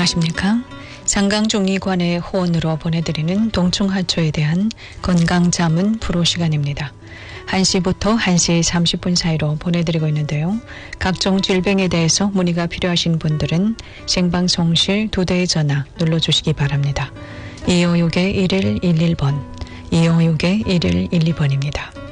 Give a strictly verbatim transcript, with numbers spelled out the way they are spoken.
안녕하십니까? 상강중의관의 후원으로 보내드리는 동충하초에 대한 건강자문 프로 시간입니다. 한 시부터 한 시 삼십 분 사이로 보내드리고 있는데요. 각종 질병에 대해서 문의가 필요하신 분들은 생방송실 두 대의 전화 눌러주시기 바랍니다. 이오육 일일일일 번, 이오육 일일일이 번입니다.